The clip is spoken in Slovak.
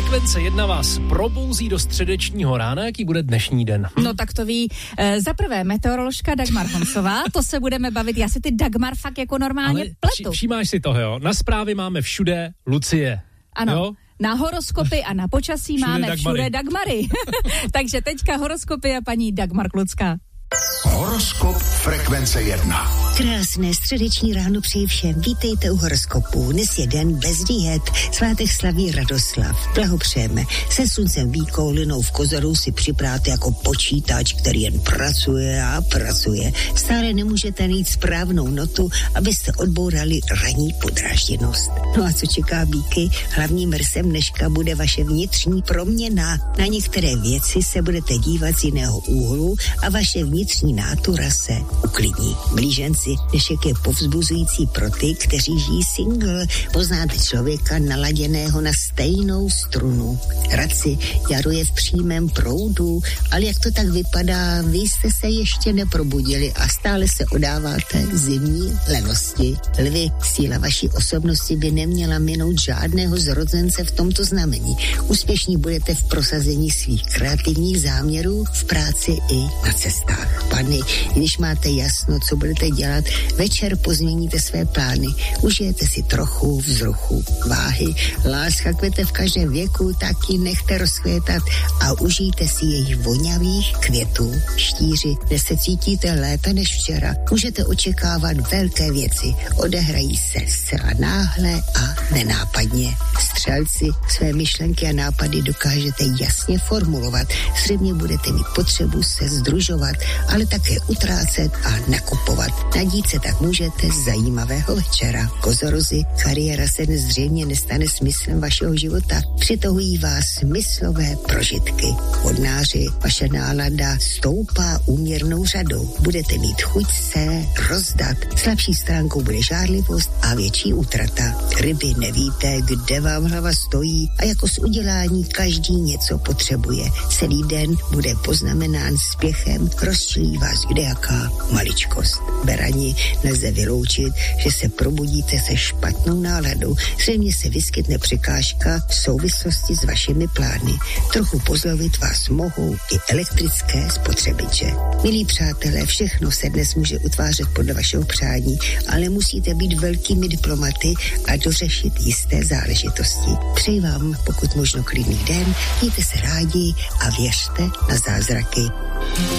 Frekvence 1 vás probouzí do středečního rána. Jaký bude dnešní den? No tak to ví za prvé meteoroložka Dagmar Honsová, to se budeme bavit, já si ty Dagmar fakt jako normálně pletu. Všímáš si toho, jo? Na zprávy máme všude Lucie. Ano. Jo? Na horoskopy a na počasí všude máme Dagmary. všude Dagmary. Takže teďka horoskopy a paní Dagmar Klucká. Horoskop Frekvence 1. Krásné středeční ráno přeji všem. Vítejte u horoskopu. Dnes je den bez diet. Svátek slaví Radoslav. Blahopřejeme. Se sluncem výkoulinou v kozoru si připráte jako počítač, který jen pracuje a pracuje. Stále nemůžete najít správnou notu, abyste odbourali ranní podrážděnost. No a co čeká býky? Hlavním rysem dneška bude vaše vnitřní proměna. Na některé věci se budete dívat z jiného úhlu a vaše vnitřní nátura se uklidní. Blíženci, dnešek je povzbuzující pro ty, kteří žijí single. Poznáte člověka naladěného na stejnou strunu. Radci, jaro je v přímém proudu, ale jak to tak vypadá, vy jste se ještě neprobudili a stále se odáváte zimní lenosti. Lvi, síla vaší osobnosti by neměla minout žádného zrozence v tomto znamení. Úspěšní budete v prosazení svých kreativních záměrů v práci i na cestách. Pány, když máte jasno, co budete dělat, večer pozměníte své plány, užijete si trochu vzruchu. Váhy, láska kvete v každém věku, taky nechte rozkvětat a užijte si jejich vonavých květů. Štíři, dnes se cítíte lépe než včera, můžete očekávat velké věci, odehrají se zcela náhle a nenápadně. Střelci, své myšlenky a nápady dokážete jasně formulovat, zřejmě budete mít potřebu se sdružovat, ale také utrácet a nakupovat. Nadít se tak můžete z zajímavého večera. Kozorozy, kariéra se dnes zřejmě nestane smyslem vašeho života. Přitahují vás smyslové prožitky. Vodnáři, vaše nálada stoupá úměrnou řadou. Budete mít chuť se rozdat. Slabší stránkou bude žárlivost a větší útrata. Ryby, nevíte, kde vám hlava stojí a jako z udělání každý něco potřebuje. Celý den bude poznamenán spěchem, rozčilí vás kdejaká maličkost. Berani, nelze vyloučit, že se probudíte se špatnou náladou. Zřejmě se vyskytne překážka v souvislosti s vašimi plány. Trochu pozlovit vás mohou i elektrické spotřebiče. Milí přátelé, všechno se dnes může utvářet podle vašeho přání, ale musíte být velkými diplomaty a dořešit jisté záležitosti. Přeji vám pokud možno klidný den, mějte se rádi a věřte na zázraky.